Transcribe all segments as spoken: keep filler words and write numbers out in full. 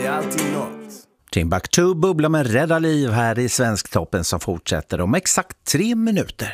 alltid något. Timbuktu bubblar med Rädda liv här i Svensktoppen som fortsätter om exakt tre minuter.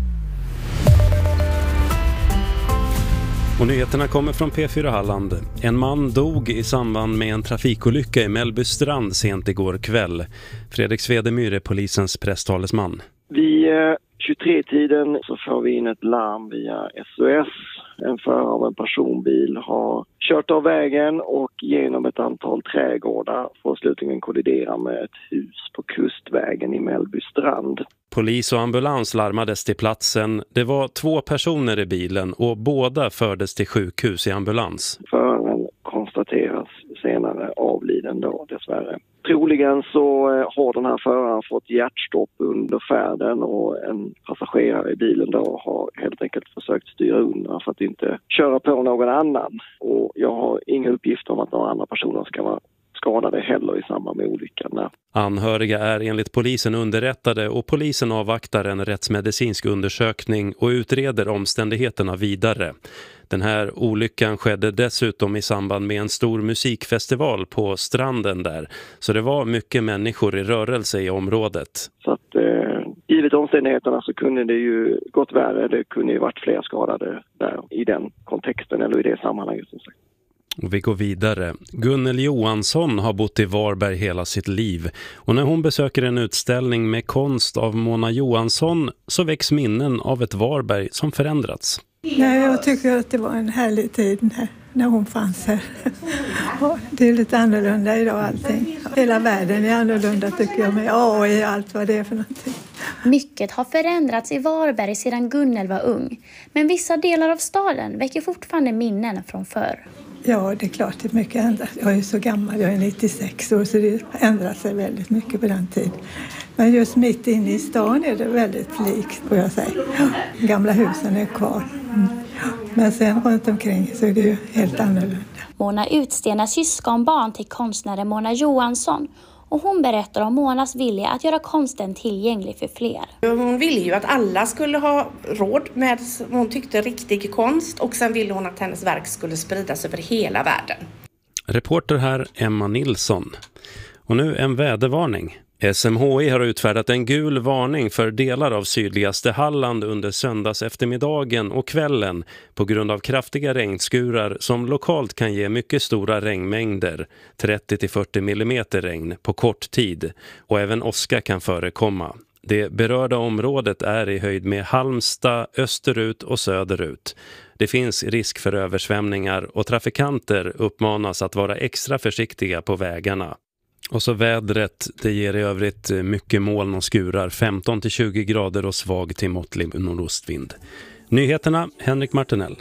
Och nyheterna kommer från P fyra Halland. En man dog i samband med en trafikolycka i Mellbystrand sent igår kväll. Fredrik Svedemyr är polisens presstalesman. Vid tjugotre-tiden så får vi in ett larm via S O S. En förare av en personbil har kört av vägen och genom ett antal trädgårdar får slutligen kollidera med ett hus på Kustvägen i Mellbystrand. Polis och ambulans larmades till platsen. Det var två personer i bilen och båda fördes till sjukhus i ambulans. Föraren konstateras senare avliden då, dessvärre. Troligen så har den här föraren fått hjärtstopp under färden och en passagerare i bilen då har helt enkelt försökt styra undan för att inte köra på någon annan. Och jag har inga uppgifter om att några andra personer ska vara skadade heller i samband med olyckan. Anhöriga är enligt polisen underrättade och polisen avvaktar en rättsmedicinsk undersökning och utreder omständigheterna vidare. Den här olyckan skedde dessutom i samband med en stor musikfestival på stranden där. Så det var mycket människor i rörelse i området. Så att eh, givet omständigheterna så kunde det ju gått värre. Det kunde ju varit fler skadade där i den kontexten eller i det sammanhanget som sagt. Och vi går vidare. Gunnel Johansson har bott i Varberg hela sitt liv. Och när hon besöker en utställning med konst av Mona Johansson så väcks minnen av ett Varberg som förändrats. Nej, jag tycker att det var en härlig tid när, när hon fanns här. Det är lite annorlunda idag allting. Hela världen är annorlunda tycker jag med A I och allt vad det är för någonting. Mycket har förändrats i Varberg sedan Gunnel var ung. Men vissa delar av staden väcker fortfarande minnen från förr. Ja, det är klart det är mycket ändrat. Jag är så gammal, jag är nittiosex år så det har ändrat sig väldigt mycket på den tiden. Men just mitt inne i stan är det väldigt likt, får jag säga. Ja, gamla husen är kvar. Mm. Men sen runt omkring så är det ju helt annorlunda. Mona Utstenar syskonbarn till konstnären Mona Johansson. Och hon berättar om Monas vilja att göra konsten tillgänglig för fler. Hon ville ju att alla skulle ha råd med, hon tyckte, riktig konst. Och sen ville hon att hennes verk skulle spridas över hela världen. Reporter här Emma Nilsson. Och nu en vädervarning. S M H I har utfärdat en gul varning för delar av sydligaste Halland under söndags eftermiddagen och kvällen på grund av kraftiga regnskurar som lokalt kan ge mycket stora regnmängder, trettio till fyrtio millimeter regn på kort tid, och även åska kan förekomma. Det berörda området är i höjd med Halmstad, österut och söderut. Det finns risk för översvämningar och trafikanter uppmanas att vara extra försiktiga på vägarna. Och så vädret, det ger i övrigt mycket moln och skurar, femton till tjugo grader och svag till måttlig nordostvind. Nyheterna, Henrik Martinell.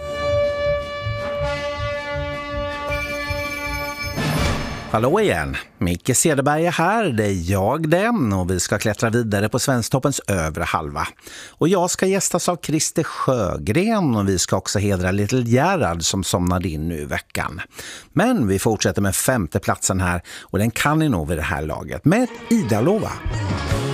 Hallå igen, Micke Cederberg är här, det är jag den och vi ska klättra vidare på Svensktoppens övre halva. Och jag ska gästas av Christer Sjögren och vi ska också hedra Little Gerhard som somnade in nu i veckan. Men vi fortsätter med femte platsen här och den kan ni nog vid det här laget med Ida Lova.